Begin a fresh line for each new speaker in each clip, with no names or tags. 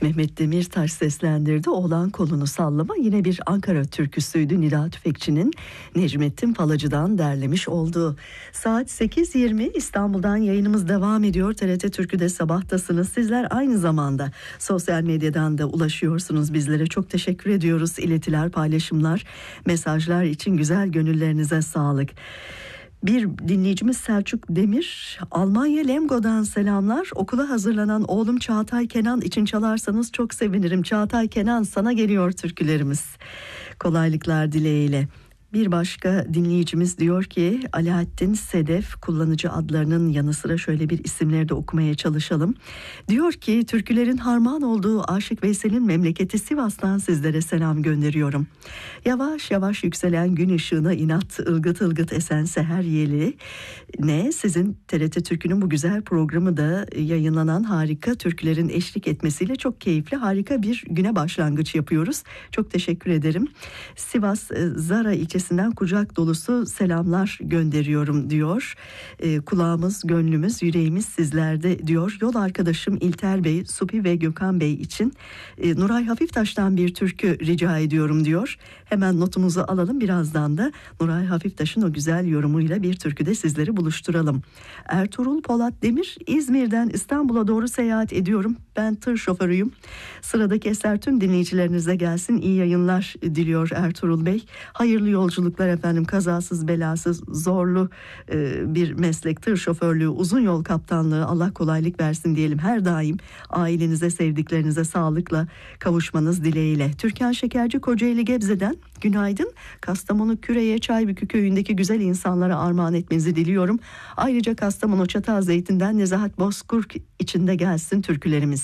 Mehmet Demirtaş seslendirdi. Oğlan kolunu sallama yine bir Ankara türküsüydü. Nida Tüfekçi'nin Necmettin Palacı'dan derlemiş olduğu. Saat 8.20 İstanbul'dan yayınımız devam ediyor. TRT Türkü'de sabahtasınız. Sizler aynı zamanda sosyal medyadan da ulaşıyorsunuz bizlere. Çok teşekkür ediyoruz. İletiler, paylaşımlar, mesajlar için güzel gönüllerinize sağlık. Bir dinleyicimiz Selçuk Demir, Almanya Lemgo'dan selamlar. Okula hazırlanan oğlum Çağatay Kenan için çalarsanız çok sevinirim. Çağatay Kenan, sana geliyor türkülerimiz. Kolaylıklar dileğiyle. Bir başka dinleyicimiz diyor ki Alaaddin Sedef, kullanıcı adlarının yanı sıra şöyle bir isimleri de okumaya çalışalım. Diyor ki türkülerin harman olduğu Aşık Veysel'in memleketi Sivas'tan sizlere selam gönderiyorum. Yavaş yavaş yükselen gün ışığına inat, ılgıt ılgıt esen seher yeli ne, sizin TRT Türkü'nün bu güzel programı da yayınlanan harika türkülerin eşlik etmesiyle çok keyifli, harika bir güne başlangıç yapıyoruz. Çok teşekkür ederim. Sivas Zara ilçesinden kucak dolusu selamlar gönderiyorum diyor. Kulağımız, gönlümüz, yüreğimiz sizlerde diyor. Yol arkadaşım İlter Bey, Supi ve Gökhan Bey için Nuray Hafiftaş'tan bir türkü rica ediyorum diyor. Hemen notumuzu alalım, birazdan da Nuray Hafiftaş'ın o güzel yorumuyla bir türküde sizleri buluşturalım. Ertuğrul Polat Demir, İzmir'den İstanbul'a doğru seyahat ediyorum. Ben tır şoförüyüm. Sıradaki eser tüm dinleyicilerinize gelsin. İyi yayınlar diliyor Ertuğrul Bey. Hayırlı yolculuklar efendim. Kazasız belasız, zorlu bir meslek tır şoförlüğü, uzun yol kaptanlığı. Allah kolaylık versin diyelim. Her daim ailenize, sevdiklerinize sağlıkla kavuşmanız dileğiyle. Türkan Şekerci Kocaeli Gebze'den günaydın. Kastamonu Küreye Çaybükü köyündeki güzel insanlara armağan etmenizi diliyorum. Ayrıca Kastamonu Çatalzeytin'den Nezahat Bozkurt içinde gelsin türkülerimiz.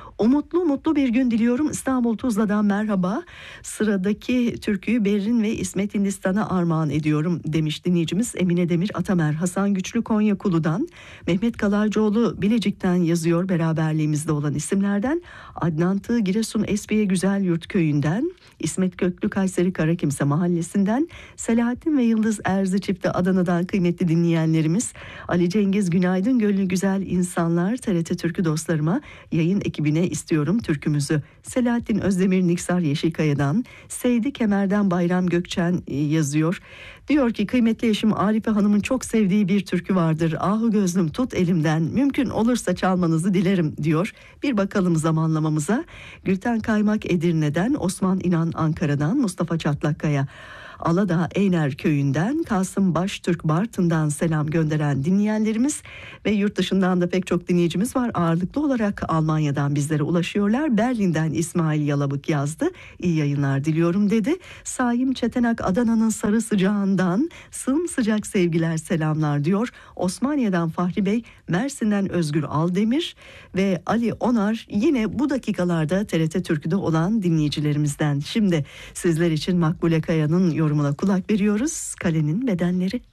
Mutlu bir gün diliyorum. İstanbul Tuzla'dan merhaba. Sıradaki türküyü Berrin ve İsmet Hindistan'a armağan ediyorum demiş dinleyicimiz Emine Demir Atamer. Hasan Güçlü Konya Kulu'dan, Mehmet Kalarcıoğlu Bilecik'ten yazıyor beraberliğimizde olan isimlerden. Adnan Tığ Giresun Esbiye Güzelyurt Köyü'nden, İsmet Köklü Kayseri Karakimse Mahallesi'nden, Selahattin ve Yıldız Erzi çifti Adana'dan kıymetli dinleyenlerimiz. Ali Cengiz günaydın gönlü güzel insanlar, TRT Türkü dostlarıma, yayın ekibine istiyorum türkümüzü. Selahattin Özdemir Niksar Yeşilkaya'dan, Seydi Kemer'den Bayram Gökçen yazıyor. Diyor ki kıymetli eşim Arife Hanım'ın çok sevdiği bir türkü vardır. Ahu gözlüm tut elimden, mümkün olursa çalmanızı dilerim diyor. Bir bakalım zamanlamamıza. Gülten Kaymak Edirne'den, Osman İnan Ankara'dan, Mustafa Çatlakkaya Aladağ Eyner Köyü'nden, Kasım Baştürk Bartın'dan selam gönderen dinleyenlerimiz ve yurt dışından da pek çok dinleyicimiz var. Ağırlıklı olarak Almanya'dan bizlere ulaşıyorlar. Berlin'den İsmail Yalabık yazdı. İyi yayınlar diliyorum dedi. Saim Çetenak Adana'nın sarı sıcağından sımsıcak sevgiler, selamlar diyor. Osmaniye'den Fahri Bey, Mersin'den Özgür Aldemir ve Ali Onar yine bu dakikalarda TRT Türkü'de olan dinleyicilerimizden. Şimdi sizler için Makbule Kaya'nın yorumuna kulak veriyoruz. Kalenin Bedenleri.